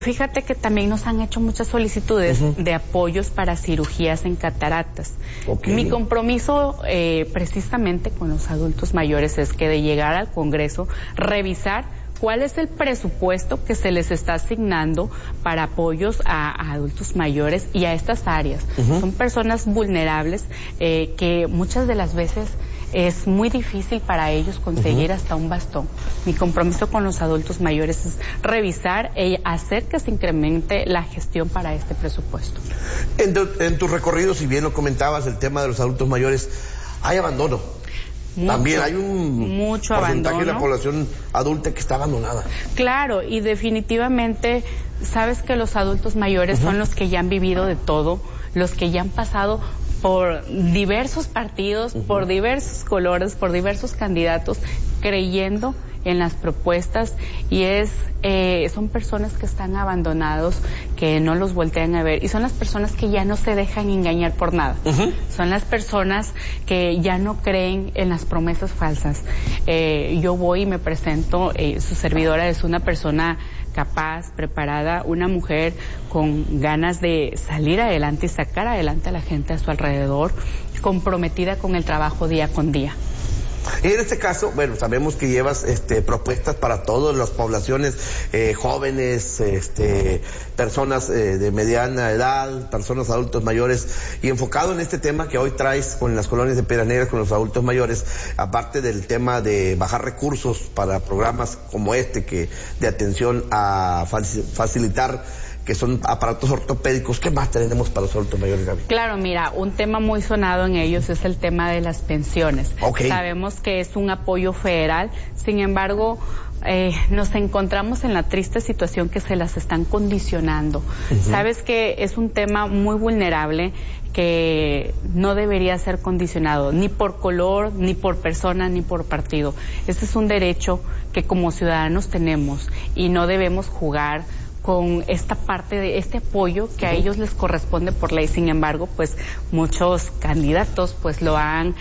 Fíjate que también nos han hecho muchas solicitudes de apoyos para cirugías en cataratas. Mi compromiso precisamente con los adultos mayores es que de llegar al Congreso, revisar cuál es el presupuesto que se les está asignando para apoyos a adultos mayores y a estas áreas. Son personas vulnerables que muchas de las veces es muy difícil para ellos conseguir hasta un bastón. Mi compromiso con los adultos mayores es revisar y hacer que se incremente la gestión para este presupuesto. En tu recorrido, si bien lo comentabas, el tema de los adultos mayores, hay abandono. También hay un porcentaje de la población adulta que está abandonada. Claro, y definitivamente, sabes que los adultos mayores son los que ya han vivido de todo, los que ya han pasado por diversos partidos, por diversos colores, por diversos candidatos, creyendo en las propuestas, y son personas que están abandonados, que no los voltean a ver, y son las personas que ya no se dejan engañar por nada. Son las personas que ya no creen en las promesas falsas. Yo voy y me presento, su servidora es una persona capaz, preparada, una mujer con ganas de salir adelante y sacar adelante a la gente a su alrededor, comprometida con el trabajo día con día. Y en este caso, bueno, sabemos que llevas propuestas para todas las poblaciones, jóvenes, personas de mediana edad, personas adultos mayores, y enfocado en este tema que hoy traes con las colonias de Piedras Negras, con los adultos mayores, aparte del tema de bajar recursos para programas como que de atención a facilitar, que son aparatos ortopédicos. ¿Qué más tenemos para los adultos mayores, Gaby? Claro, mira, un tema muy sonado en ellos es el tema de las pensiones. Sabemos que es un apoyo federal, sin embargo, nos encontramos en la triste situación que se las están condicionando. Sabes que es un tema muy vulnerable, que no debería ser condicionado ni por color, ni por persona, ni por partido. Este es un derecho que como ciudadanos tenemos y no debemos jugar con esta parte de este apoyo que a ellos les corresponde por ley. Sin embargo, pues muchos candidatos pues lo han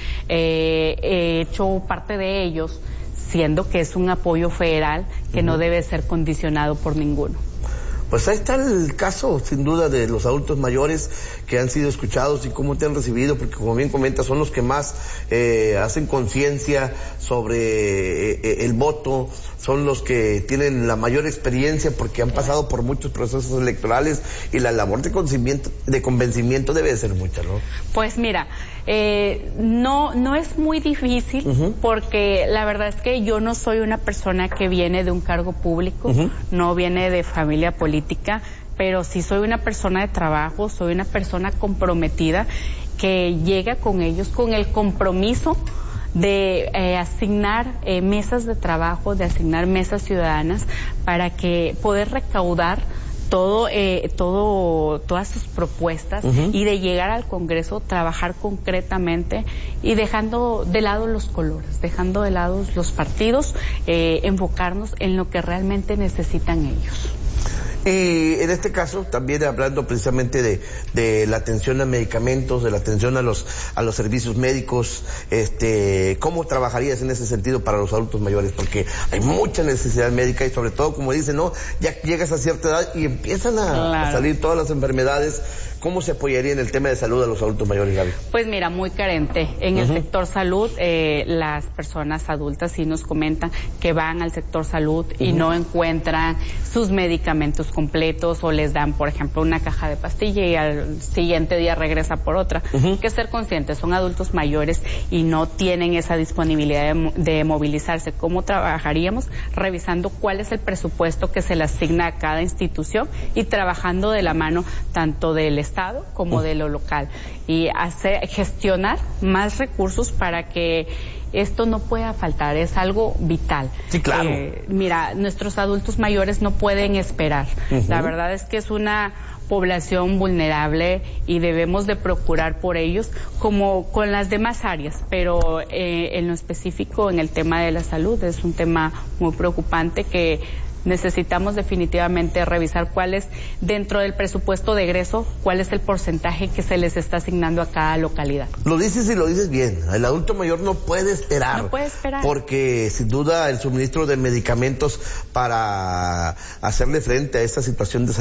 hecho parte de ellos, siendo que es un apoyo federal que no debe ser condicionado por ninguno. Pues ahí está el caso, sin duda, de los adultos mayores que han sido escuchados y cómo te han recibido, porque como bien comentas, son los que más hacen conciencia sobre el voto, son los que tienen la mayor experiencia porque han pasado por muchos procesos electorales, y la labor de convencimiento debe de ser mucha, ¿no? Pues mira, no es muy difícil, porque la verdad es que yo no soy una persona que viene de un cargo público, no viene de familia política, pero sí soy una persona de trabajo, soy una persona comprometida que llega con ellos con el compromiso de asignar mesas de trabajo, de asignar mesas ciudadanas para que poder recaudar todas sus propuestas y de llegar al Congreso, trabajar concretamente y dejando de lado los colores, dejando de lado los partidos, enfocarnos en lo que realmente necesitan ellos. Y en este caso, también hablando precisamente de la atención a medicamentos, de la atención a los servicios médicos, ¿cómo trabajarías en ese sentido para los adultos mayores? Porque hay mucha necesidad médica y sobre todo, como dicen, ¿no? Ya llegas a cierta edad y empiezan a salir todas las enfermedades. ¿Cómo se apoyaría en el tema de salud a los adultos mayores, Gaby? Pues mira, muy carente. En el sector salud, las personas adultas sí nos comentan que van al sector salud y no encuentran sus medicamentos completos, o les dan, por ejemplo, una caja de pastilla y al siguiente día regresa por otra. Hay que ser conscientes, son adultos mayores y no tienen esa disponibilidad de movilizarse. ¿Cómo trabajaríamos? Revisando cuál es el presupuesto que se le asigna a cada institución y trabajando de la mano tanto del Estado como de lo local, y gestionar más recursos para que esto no pueda faltar. Es algo vital. Sí, claro. Mira, nuestros adultos mayores no pueden esperar. La verdad es que es una población vulnerable y debemos de procurar por ellos como con las demás áreas, pero en lo específico en el tema de la salud es un tema muy preocupante que necesitamos definitivamente revisar cuál es, dentro del presupuesto de egreso, cuál es el porcentaje que se les está asignando a cada localidad. Lo dices y lo dices bien. El adulto mayor no puede esperar. No puede esperar. Porque sin duda el suministro de medicamentos para hacerle frente a esta situación de